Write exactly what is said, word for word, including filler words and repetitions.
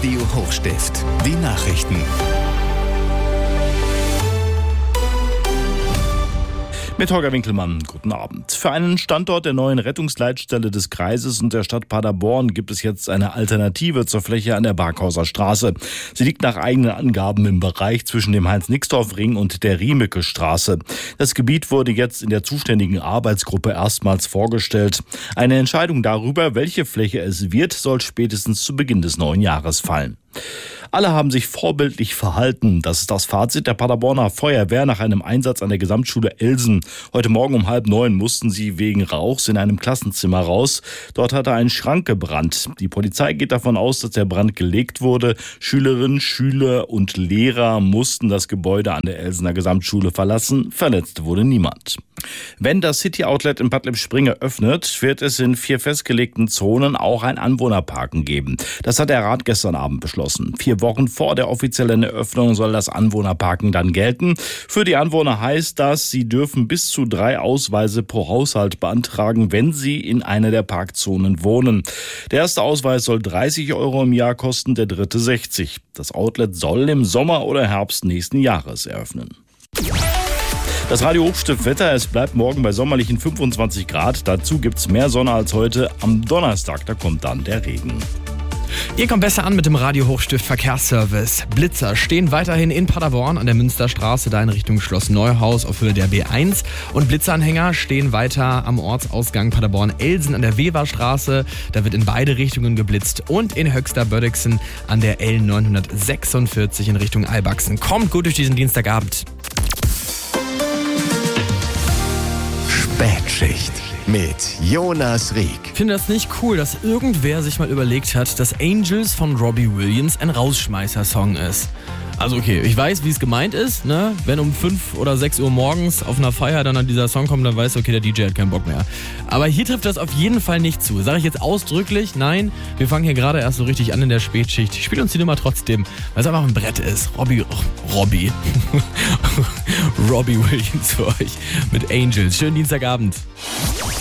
Radio Hochstift. Die Nachrichten. Mit Holger Winkelmann, guten Abend. Für einen Standort der neuen Rettungsleitstelle des Kreises und der Stadt Paderborn gibt es jetzt eine Alternative zur Fläche an der Barkhauser Straße. Sie liegt nach eigenen Angaben im Bereich zwischen dem Heinz-Nixdorf-Ring und der Riemeke-Straße. Das Gebiet wurde jetzt in der zuständigen Arbeitsgruppe erstmals vorgestellt. Eine Entscheidung darüber, welche Fläche es wird, soll spätestens zu Beginn des neuen Jahres fallen. Alle haben sich vorbildlich verhalten. Das ist das Fazit der Paderborner Feuerwehr nach einem Einsatz an der Gesamtschule Elsen. Heute Morgen um halb neun mussten sie wegen Rauchs in einem Klassenzimmer raus. Dort hatte ein Schrank gebrannt. Die Polizei geht davon aus, dass der Brand gelegt wurde. Schülerinnen, Schüler und Lehrer mussten das Gebäude an der Elsener Gesamtschule verlassen. Verletzt wurde niemand. Wenn das City Outlet in Bad Lippspringe öffnet, wird es in vier festgelegten Zonen auch ein Anwohnerparken geben. Das hat der Rat gestern Abend beschlossen. Vier Wochen vor der offiziellen Eröffnung soll das Anwohnerparken dann gelten. Für die Anwohner heißt das, sie dürfen bis zu drei Ausweise pro Haushalt beantragen, wenn sie in einer der Parkzonen wohnen. Der erste Ausweis soll dreißig Euro im Jahr kosten, der dritte sechzig. Das Outlet soll im Sommer oder Herbst nächsten Jahres eröffnen. Das Radio Hochstift-Wetter, es bleibt morgen bei sommerlichen fünfundzwanzig Grad. Dazu gibt's mehr Sonne als heute. Am Donnerstag, da kommt dann der Regen. Ihr kommt besser an mit dem Radio Hochstift Verkehrsservice. Blitzer stehen weiterhin in Paderborn an der Münsterstraße, da in Richtung Schloss Neuhaus auf Höhe der B eins. Und Blitzanhänger stehen weiter am Ortsausgang Paderborn-Elsen an der Weberstraße. Da wird in beide Richtungen geblitzt. Und in Höxter-Bördixen an der L neunhundertsechsundvierzig in Richtung Albachsen. Kommt gut durch diesen Dienstagabend. Spätschicht mit Jonas Rieck. Ich finde das nicht cool, dass irgendwer sich mal überlegt hat, dass Angels von Robbie Williams ein Rausschmeißer-Song ist. Also okay, ich weiß, wie es gemeint ist, ne? Wenn um fünf oder sechs Uhr morgens auf einer Feier dann an dieser Song kommt, dann weißt du, okay, der D J hat keinen Bock mehr. Aber hier trifft das auf jeden Fall nicht zu. Sage ich jetzt ausdrücklich, nein, wir fangen hier gerade erst so richtig an in der Spätschicht. Ich spiele uns die Nummer trotzdem, weil es einfach ein Brett ist. Robbie, Robbie, Robbie Williams für euch mit Angels. Schönen Dienstagabend.